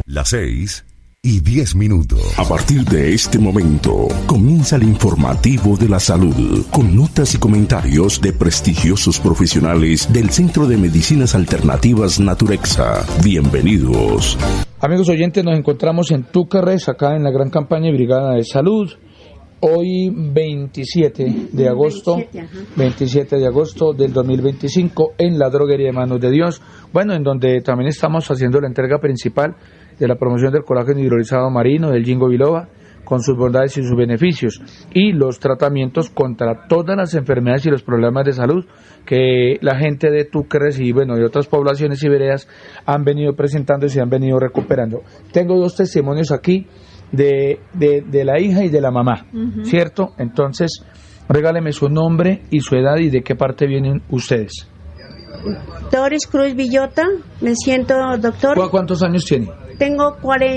Las 6:10. A partir de este momento, comienza el informativo de la salud, con notas y comentarios de prestigiosos profesionales del Centro de Medicinas Alternativas Naturexa. Bienvenidos. Amigos oyentes, nos encontramos en Túquerres, acá en la gran campaña de Brigada de Salud. Hoy 27 de agosto, 27 de agosto del 2025, en la droguería de Manos de Dios. Bueno, en donde también estamos haciendo la entrega principal de la promoción del colágeno hidrolizado marino, del ginkgo biloba, con sus bondades y sus beneficios, y los tratamientos contra todas las enfermedades y los problemas de salud que la gente de Túquerres y bueno, de otras poblaciones y veredas han venido presentando y se han venido recuperando. Tengo dos testimonios aquí de la hija y de la mamá, ¿cierto? Entonces, regáleme su nombre y su edad y de qué parte vienen ustedes. Doris Cruz Villota, me siento doctor. ¿Cuántos años tiene? Tengo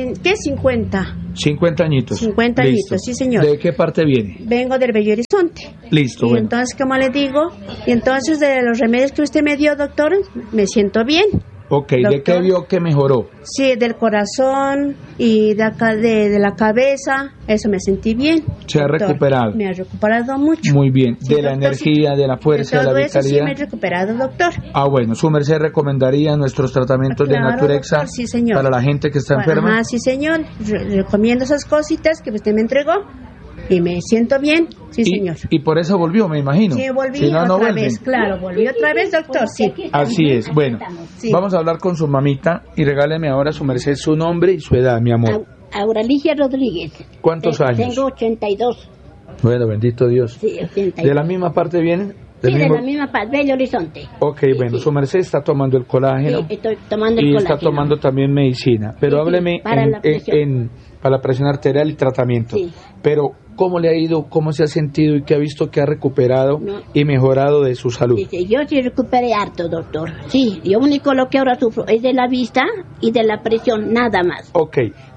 50. 50 añitos. 50 Listo. añitos, sí señor. ¿De qué parte viene? Vengo del Bello Horizonte. Listo, y bueno. entonces, como le digo, y entonces de los remedios que usted me dio, doctor, me siento bien. Ok, Doctor. ¿de qué vio que mejoró? Sí, del corazón y de la cabeza, eso me sentí bien. ¿Se ha recuperado? Me ha recuperado mucho. Muy bien, Sí, de la doctor, energía, de la fuerza, de la todo eso vitalidad. sí me he recuperado, doctor. Ah, bueno, ¿su merced recomendaría nuestros tratamientos de Claro, Naturexa doctor, sí, señor. para la gente que está enferma? Ajá, sí, señor. Recomiendo esas cositas que usted me entregó y me siento bien, sí, señor. Y por eso volvió, me imagino. Sí, volví Si no, no otra vuelven. vez, claro, volví otra vez, doctor, sí. Así es, bueno, Sí. vamos a hablar con su mamita y regáleme ahora su merced su nombre y su edad, mi amor. Auralicia Rodríguez. ¿Cuántos años? Tengo 82. Bueno, bendito Dios. Sí, 82. ¿De la misma parte vienen? Sí, de la misma parte, Bello Horizonte. Ok, Sí, bueno, sí. su merced está tomando el colágeno. Sí, estoy tomando el y colágeno. está tomando también medicina, pero Sí, sí, hábleme para la presión. para la presión arterial y tratamiento. Sí. Pero, ¿cómo le ha ido, cómo se ha sentido y qué ha visto que ha recuperado y mejorado de su salud? Sí, sí, yo sí recuperé harto, doctor. Sí, yo único lo que ahora sufro es de la vista y de la presión, nada más. Ok,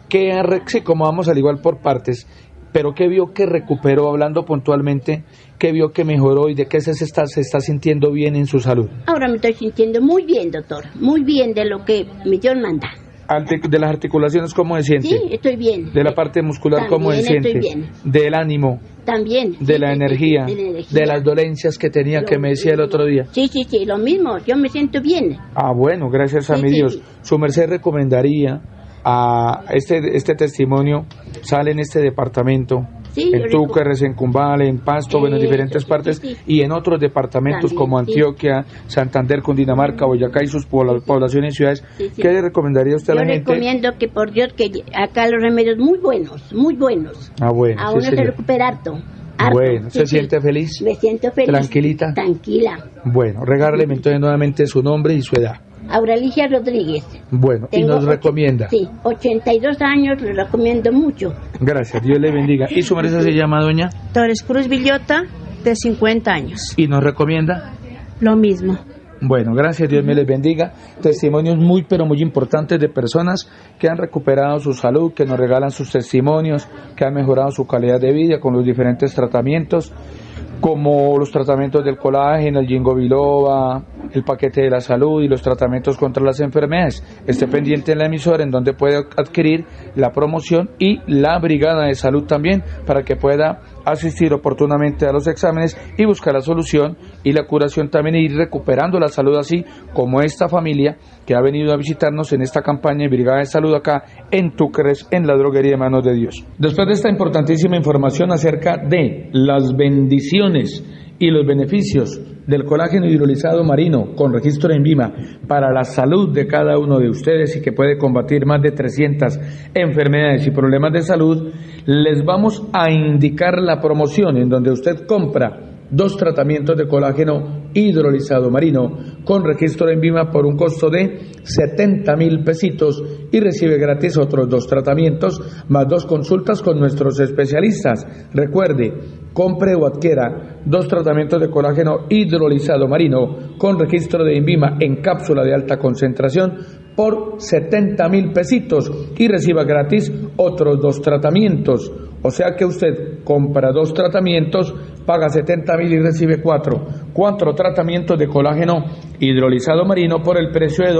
sí, como vamos al igual por partes, pero ¿qué vio que recuperó, hablando puntualmente, qué vio que mejoró y de qué se está sintiendo bien en su salud? Ahora me estoy sintiendo muy bien, doctor, muy bien de lo que mi Dios manda. De las articulaciones, ¿cómo se siente? Sí, estoy bien. De la parte muscular, ¿cómo se También siente? estoy bien. Del ánimo, También. de sí, la sí, energía, sí, de la energía. de las dolencias que tenía, Lo que me decía el mismo. otro día. Sí, lo mismo, yo me siento bien. Ah, bueno, gracias a Sí, mi sí. Dios. Su merced recomendaría a este testimonio, sale en este departamento, Sí, en yo Túquerres, en Cumbal, en Pasto, bueno, en diferentes sí, partes, sí. y en otros departamentos También, como sí. Antioquia, Santander, Cundinamarca, Boyacá y sus poblaciones y ciudades. Sí, sí. ¿Qué le recomendaría usted a Yo la gente? recomiendo que por Dios que acá los remedios muy buenos, muy buenos. Ah, bueno, A sí, uno se señor. recupera harto. Bueno, ¿se siente feliz? Me siento feliz. ¿Tranquilita? Tranquila. Bueno, regáleme entonces nuevamente su nombre y su edad. Auralicia Rodríguez. Bueno, y Tengo nos recomienda. Sí, 82 años, le recomiendo mucho. Gracias, Dios le bendiga. ¿Y su merced se llama doña? Doris Cruz Villota, de 50 años. ¿Y nos recomienda? Lo mismo. Bueno, gracias, Dios me les bendiga. Testimonios muy, pero muy importantes de personas que han recuperado su salud, que nos regalan sus testimonios, que han mejorado su calidad de vida con los diferentes tratamientos, como los tratamientos del colágeno, el ginkgo biloba, el paquete de la salud y los tratamientos contra las enfermedades. Esté pendiente en la emisora en donde puede adquirir la promoción y la brigada de salud también para que pueda asistir oportunamente a los exámenes y buscar la solución y la curación también e ir recuperando la salud, así como esta familia que ha venido a visitarnos en esta campaña de Brigada de Salud acá en Túquerres, en la droguería de Manos de Dios. Después de esta importantísima información acerca de las bendiciones y los beneficios del colágeno hidrolizado marino con registro en INVIMA para la salud de cada uno de ustedes y que puede combatir más de 300 enfermedades y problemas de salud, les vamos a indicar la promoción en donde usted compra 2 tratamientos de colágeno hidrolizado marino con registro en INVIMA por un costo de 70,000 pesitos y recibe gratis otros 2 tratamientos más 2 consultas con nuestros especialistas. Recuerde, compre o adquiera 2 tratamientos de colágeno hidrolizado marino con registro de INVIMA en cápsula de alta concentración por 70,000 pesitos y reciba gratis otros 2 tratamientos. O sea que usted compra 2 tratamientos, paga 70,000 y recibe 4 tratamientos de colágeno hidrolizado marino por el precio de 2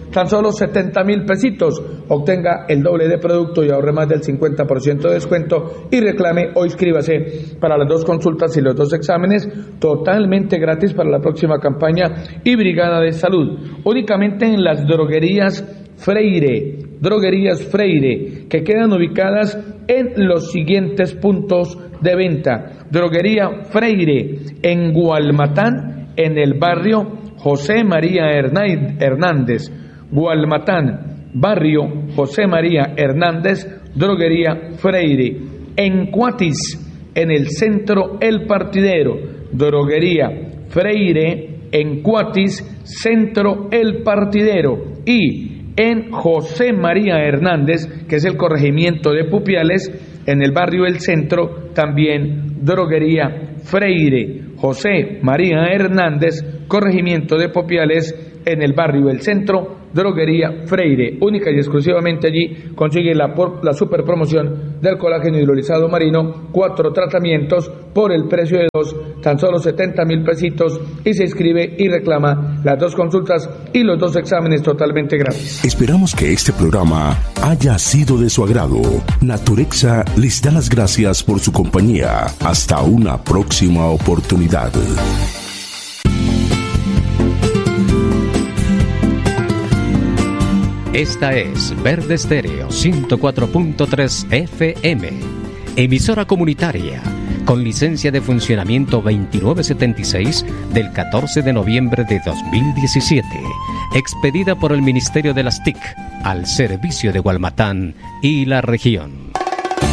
tan solo 70.000 pesitos. Obtenga el doble de producto y ahorre más del 50% de descuento y reclame o inscríbase para las 2 consultas y los 2 exámenes totalmente gratis para la próxima campaña y Brigada de Salud. Únicamente en las droguerías Freire, que quedan ubicadas en los siguientes puntos de venta. Droguería Freire en Gualmatán, en el barrio José María Hernández. Gualmatán, barrio José María Hernández, droguería Freire. En Cuatis, en el centro El Partidero, droguería Freire en Cuatis, centro El Partidero. Y en José María Hernández, que es el corregimiento de Pupiales, en el barrio El Centro, también droguería Freire. José María Hernández, corregimiento de Pupiales, en el barrio El Centro, droguería Freire. Única y exclusivamente allí consigue la super promoción del colágeno hidrolizado marino, 4 tratamientos por el precio de 2, tan solo 70.000 pesitos, y se inscribe y reclama las 2 consultas y los 2 exámenes totalmente gratis. Esperamos que este programa haya sido de su agrado. Naturexa les da las gracias por su compañía. Hasta una próxima oportunidad. Esta es Verde Estéreo 104.3 FM, emisora comunitaria, con licencia de funcionamiento 2976 del 14 de noviembre de 2017, expedida por el Ministerio de las TIC al servicio de Gualmatán y la región.